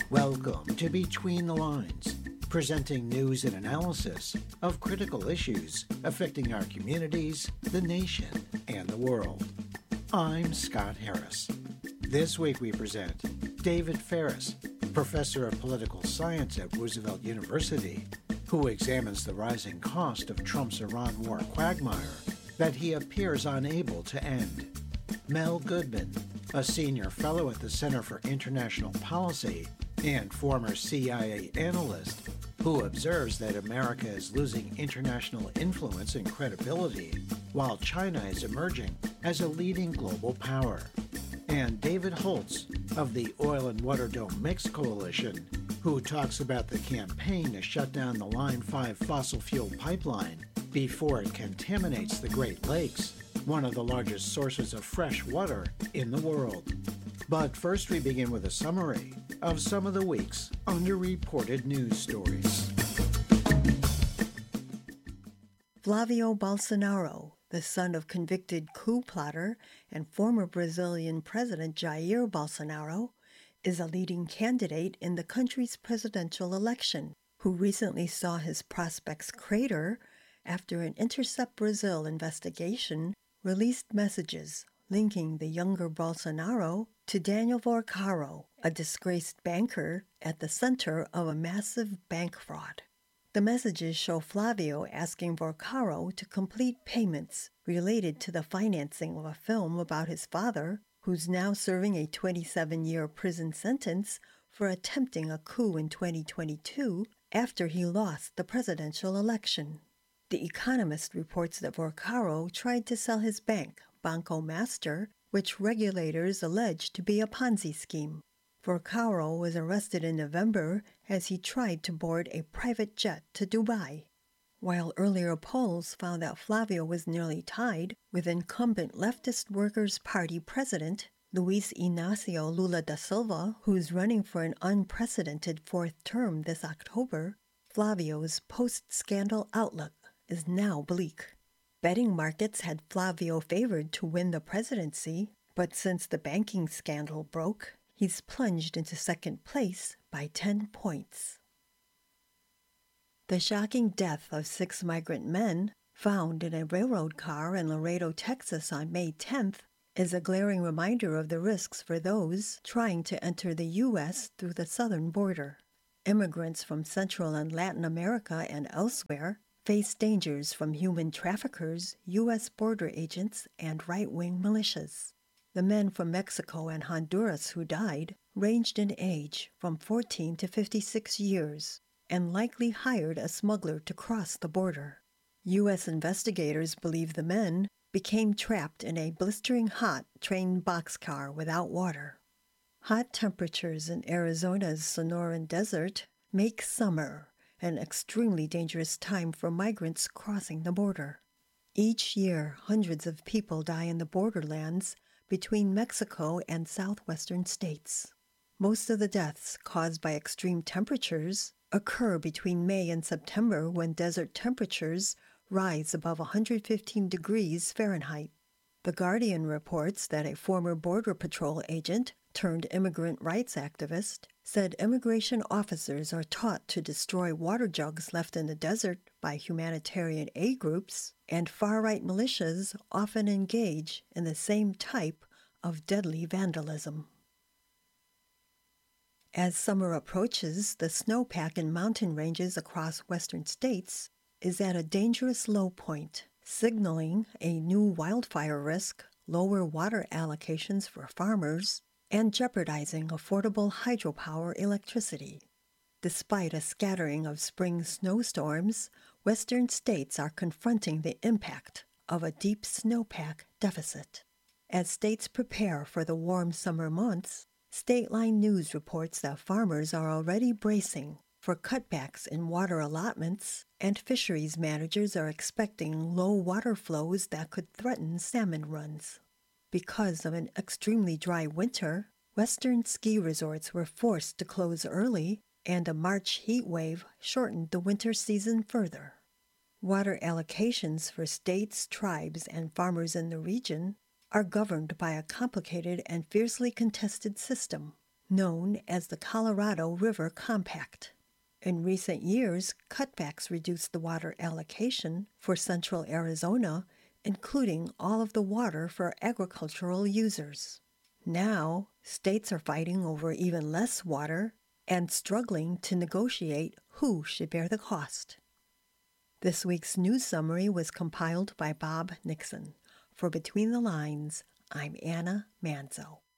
Welcome to Between the Lines, presenting news and analysis of critical issues affecting our communities, the nation, and the world. I'm Scott Harris. This week we present David Faris, professor of political science at Roosevelt University, who examines the rising cost of Trump's Iran war quagmire that he appears unable to end. Mel Goodman, a senior fellow at the Center for International Policy and former CIA analyst, who observes that America is losing international influence and credibility while China is emerging as a leading global power. And David Holtz of the Oil and Water Don't Mix Coalition, who talks about the campaign to shut down the Line 5 fossil fuel pipeline before it contaminates the Great Lakes, one of the largest sources of fresh water in the world. But first we begin with a summary of some of the week's underreported news stories. Flavio Bolsonaro, the son of convicted coup plotter and former Brazilian President Jair Bolsonaro, is a leading candidate in the country's presidential election, who recently saw his prospects crater after an Intercept Brazil investigation released messages linking the younger Bolsonaro to Daniel Vorcaro, a disgraced banker at the center of a massive bank fraud. The messages show Flavio asking Vorcaro to complete payments related to the financing of a film about his father, who's now serving a 27-year prison sentence for attempting a coup in 2022 after he lost the presidential election. The Economist reports that Vorcaro tried to sell his bank, Banco Master, which regulators allege to be a Ponzi scheme. Vorcaro was arrested in November as he tried to board a private jet to Dubai. While earlier polls found that Flavio was nearly tied with incumbent leftist Workers' Party president Luiz Inácio Lula da Silva, who's running for an unprecedented fourth term this October, Flavio's post-scandal outlook is now bleak. Betting markets had Flavio favored to win the presidency, but since the banking scandal broke, he's plunged into second place by 10 points. The shocking death of 6 migrant men found in a railroad car in Laredo, Texas on May 10th is a glaring reminder of the risks for those trying to enter the U.S. through the southern border. Immigrants from Central and Latin America and elsewhere face dangers from human traffickers, U.S. border agents, and right-wing militias. The men from Mexico and Honduras who died ranged in age from 14 to 56 years and likely hired a smuggler to cross the border. U.S. investigators believe the men became trapped in a blistering hot train boxcar without water. Hot temperatures in Arizona's Sonoran Desert make summer an extremely dangerous time for migrants crossing the border. Each year, hundreds of people die in the borderlands between Mexico and southwestern states. Most of the deaths caused by extreme temperatures occur between May and September, when desert temperatures rise above 115 degrees Fahrenheit. The Guardian reports that a former Border Patrol agent turned immigrant rights activist said immigration officers are taught to destroy water jugs left in the desert by humanitarian aid groups, and far-right militias often engage in the same type of deadly vandalism. As summer approaches, the snowpack in mountain ranges across western states is at a dangerous low point, signaling a new wildfire risk, lower water allocations for farmers, and jeopardizing affordable hydropower electricity. Despite a scattering of spring snowstorms, western states are confronting the impact of a deep snowpack deficit. As states prepare for the warm summer months, Stateline News reports that farmers are already bracing for cutbacks in water allotments, and fisheries managers are expecting low water flows that could threaten salmon runs. Because of an extremely dry winter, western ski resorts were forced to close early, and a March heat wave shortened the winter season further. Water allocations for states, tribes, and farmers in the region are governed by a complicated and fiercely contested system. known as the Colorado River Compact. In recent years, cutbacks reduced the water allocation for central Arizona, including all of the water for agricultural users. Now, states are fighting over even less water and struggling to negotiate who should bear the cost. This week's news summary was compiled by Bob Nixon. For Between the Lines, I'm Anna Manzo.